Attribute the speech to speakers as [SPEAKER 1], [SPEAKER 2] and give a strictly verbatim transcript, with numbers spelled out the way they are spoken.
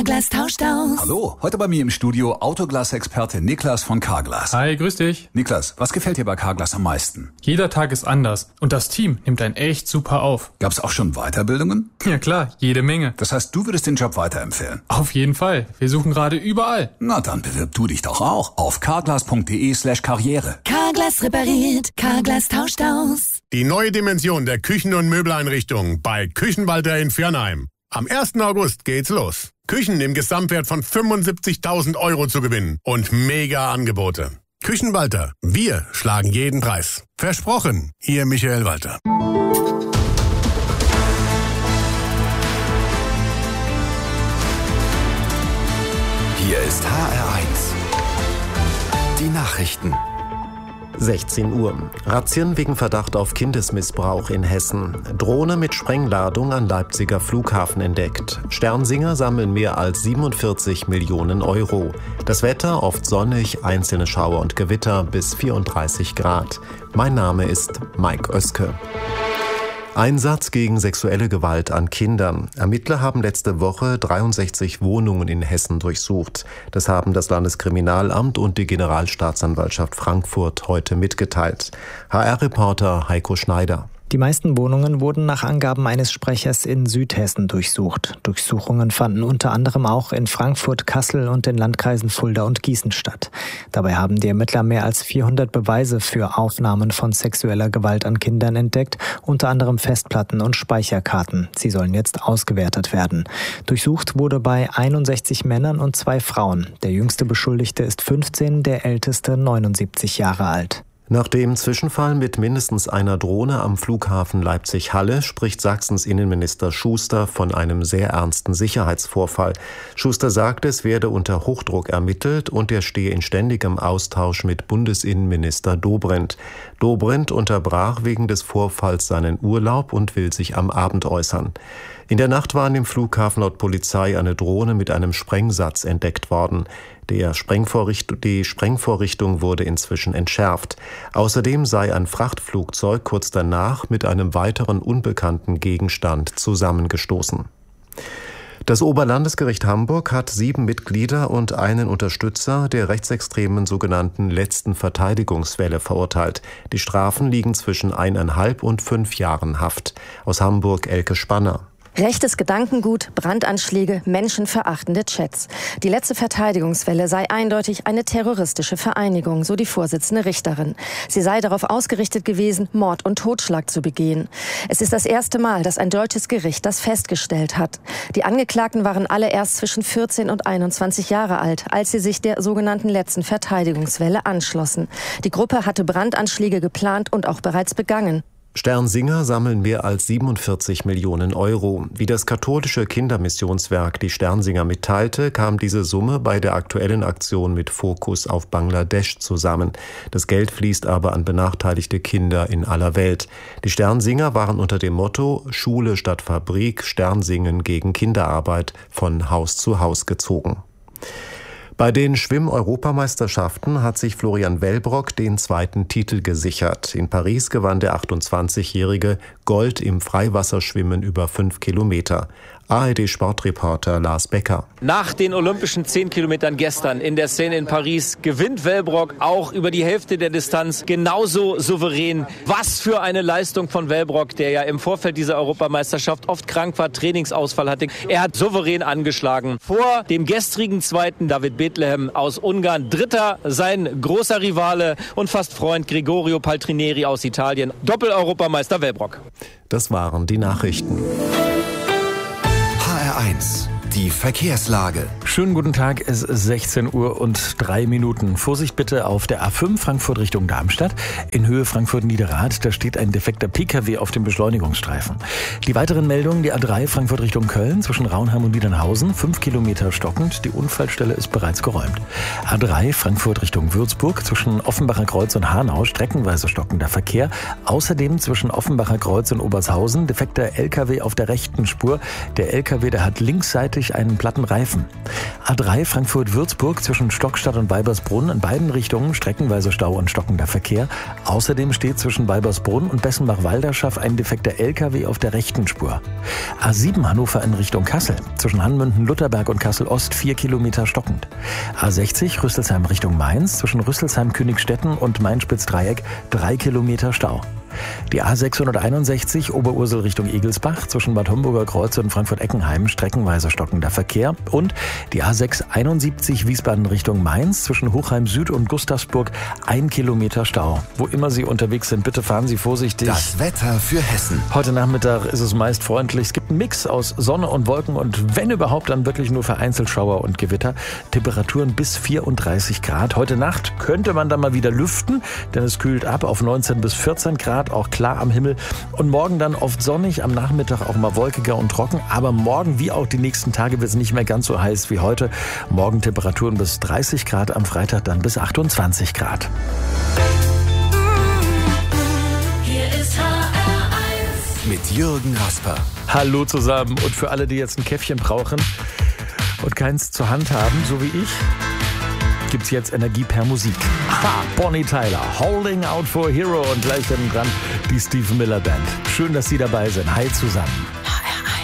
[SPEAKER 1] Carglass tauscht aus.
[SPEAKER 2] Hallo, heute bei mir im Studio Autoglas-Experte Niklas von Carglass.
[SPEAKER 3] Hi, grüß dich.
[SPEAKER 2] Niklas, was gefällt dir bei Carglass am meisten?
[SPEAKER 3] Jeder Tag ist anders und das Team nimmt einen echt super auf.
[SPEAKER 2] Gab's auch schon Weiterbildungen?
[SPEAKER 3] Ja klar, jede Menge.
[SPEAKER 2] Das heißt, du würdest den Job weiterempfehlen?
[SPEAKER 3] Auf jeden Fall. Wir suchen gerade überall.
[SPEAKER 2] Na, dann bewirb du dich doch auch auf carglass.de slash karriere.
[SPEAKER 1] Carglass repariert, Carglass tauscht aus.
[SPEAKER 4] Die neue Dimension der Küchen- und Möbeleinrichtung bei Küchenwalter in Viernheim. Am ersten August geht's los. Küchen im Gesamtwert von fünfundsiebzigtausend Euro zu gewinnen und mega Angebote. Küchenwalter, wir schlagen jeden Preis. Versprochen, Ihr Michael Walter.
[SPEAKER 5] Hier ist H R eins. Die Nachrichten.
[SPEAKER 6] sechzehn Uhr. Razzien wegen Verdacht auf Kindesmissbrauch in Hessen. Drohne mit Sprengladung an Leipziger Flughafen entdeckt. Sternsinger sammeln mehr als siebenundvierzig Millionen Euro. Das Wetter oft sonnig, einzelne Schauer und Gewitter bis vierunddreißig Grad. Mein Name ist Mike Oeske. Einsatz gegen sexuelle Gewalt an Kindern. Ermittler haben letzte Woche dreiundsechzig Wohnungen in Hessen durchsucht. Das haben das Landeskriminalamt und die Generalstaatsanwaltschaft Frankfurt heute mitgeteilt. H R-Reporter Heiko Schneider.
[SPEAKER 7] Die meisten Wohnungen wurden nach Angaben eines Sprechers in Südhessen durchsucht. Durchsuchungen fanden unter anderem auch in Frankfurt, Kassel und den Landkreisen Fulda und Gießen statt. Dabei haben die Ermittler mehr als vierhundert Beweise für Aufnahmen von sexueller Gewalt an Kindern entdeckt, unter anderem Festplatten und Speicherkarten. Sie sollen jetzt ausgewertet werden. Durchsucht wurde bei einundsechzig Männern und zwei Frauen. Der jüngste Beschuldigte ist fünfzehn, der älteste neunundsiebzig Jahre alt.
[SPEAKER 6] Nach dem Zwischenfall mit mindestens einer Drohne am Flughafen Leipzig-Halle spricht Sachsens Innenminister Schuster von einem sehr ernsten Sicherheitsvorfall. Schuster sagt, es werde unter Hochdruck ermittelt und er stehe in ständigem Austausch mit Bundesinnenminister Dobrindt. Dobrindt unterbrach wegen des Vorfalls seinen Urlaub und will sich am Abend äußern. In der Nacht war an dem Flughafen laut Polizei eine Drohne mit einem Sprengsatz entdeckt worden. Der Sprengvorricht- die Sprengvorrichtung wurde inzwischen entschärft. Außerdem sei ein Frachtflugzeug kurz danach mit einem weiteren unbekannten Gegenstand zusammengestoßen. Das Oberlandesgericht Hamburg hat sieben Mitglieder und einen Unterstützer der rechtsextremen sogenannten letzten Verteidigungswelle verurteilt. Die Strafen liegen zwischen eineinhalb und fünf Jahren Haft. Aus Hamburg Elke Spanner.
[SPEAKER 8] Rechtes Gedankengut, Brandanschläge, menschenverachtende Chats. Die letzte Verteidigungswelle sei eindeutig eine terroristische Vereinigung, so die Vorsitzende Richterin. Sie sei darauf ausgerichtet gewesen, Mord und Totschlag zu begehen. Es ist das erste Mal, dass ein deutsches Gericht das festgestellt hat. Die Angeklagten waren alle erst zwischen vierzehn und einundzwanzig Jahre alt, als sie sich der sogenannten letzten Verteidigungswelle anschlossen. Die Gruppe hatte Brandanschläge geplant und auch bereits begangen.
[SPEAKER 6] Sternsinger sammeln mehr als siebenundvierzig Millionen Euro. Wie das katholische Kindermissionswerk die Sternsinger mitteilte, kam diese Summe bei der aktuellen Aktion mit Fokus auf Bangladesch zusammen. Das Geld fließt aber an benachteiligte Kinder in aller Welt. Die Sternsinger waren unter dem Motto Schule statt Fabrik, Sternsingen gegen Kinderarbeit von Haus zu Haus gezogen. Bei den Schwimm-Europameisterschaften hat sich Florian Wellbrock den zweiten Titel gesichert. In Paris gewann der achtundzwanzigjährige Gold im Freiwasserschwimmen über fünf Kilometer. A R D-Sportreporter Lars Becker.
[SPEAKER 9] Nach den olympischen zehn Kilometern gestern in der Seine in Paris gewinnt Wellbrock auch über die Hälfte der Distanz genauso souverän. Was für eine Leistung von Wellbrock, der ja im Vorfeld dieser Europameisterschaft oft krank war, Trainingsausfall hatte. Er hat souverän angeschlagen. Vor dem gestrigen Zweiten David Bethlehem aus Ungarn. Dritter sein großer Rivale und fast Freund Gregorio Paltrinieri aus Italien. Doppel-Europameister Wellbrock.
[SPEAKER 6] Das waren die Nachrichten.
[SPEAKER 5] H R eins. Die Verkehrslage.
[SPEAKER 10] Schönen guten Tag, es ist sechzehn Uhr und drei Minuten. Vorsicht bitte auf der A fünf Frankfurt Richtung Darmstadt. In Höhe Frankfurt-Niederrad, da steht ein defekter P K W auf dem Beschleunigungsstreifen. Die weiteren Meldungen, die A drei Frankfurt Richtung Köln zwischen Raunheim und Niedernhausen, fünf Kilometer stockend. Die Unfallstelle ist bereits geräumt. A drei Frankfurt Richtung Würzburg zwischen Offenbacher Kreuz und Hanau, streckenweise stockender Verkehr. Außerdem zwischen Offenbacher Kreuz und Obershausen, defekter L K W auf der rechten Spur. Der L K W, der hat linksseitig sechzig einen platten Reifen. A drei Frankfurt-Würzburg zwischen Stockstadt und Weibersbrunn in beiden Richtungen streckenweise Stau und stockender Verkehr. Außerdem steht zwischen Weibersbrunn und Bessenbach-Walderschaff ein defekter L K W auf der rechten Spur. A sieben Hannover in Richtung Kassel zwischen Hanmünden-Lutherberg und Kassel-Ost vier Kilometer stockend. A sechzig Rüsselsheim Richtung Mainz zwischen Rüsselsheim-Königstetten und Main-Spitz-Dreieck drei Kilometer Stau. Die A sechshunderteinundsechzig Oberursel Richtung Egelsbach zwischen Bad Homburger Kreuz und Frankfurt-Eckenheim streckenweise stockender Verkehr und die A sechshunderteinundsiebzig Wiesbaden Richtung Mainz zwischen Hochheim Süd und Gustavsburg ein Kilometer Stau. Wo immer Sie unterwegs sind, bitte fahren Sie vorsichtig.
[SPEAKER 5] Das Wetter für Hessen.
[SPEAKER 10] Heute Nachmittag ist es meist freundlich. Es gibt einen Mix aus Sonne und Wolken und wenn überhaupt, dann wirklich nur vereinzelt Schauer und Gewitter. Temperaturen bis vierunddreißig Grad. Heute Nacht könnte man dann mal wieder lüften, denn es kühlt ab auf neunzehn bis vierzehn Grad. Auch klar am Himmel. Und morgen dann oft sonnig, am Nachmittag auch mal wolkiger und trocken. Aber morgen, wie auch die nächsten Tage, wird es nicht mehr ganz so heiß wie heute. Morgen Temperaturen bis dreißig Grad, am Freitag dann bis achtundzwanzig Grad.
[SPEAKER 1] Hier ist H R eins.
[SPEAKER 5] Mit Jürgen Rasper.
[SPEAKER 10] Hallo zusammen und für alle, die jetzt ein Käffchen brauchen und keins zur Hand haben, so wie ich, gibt's jetzt Energie per Musik. Aha, Bonnie Tyler, Holding Out for a Hero und gleich dann dran die Steve Miller Band. Schön, dass Sie dabei sind. Hi zusammen.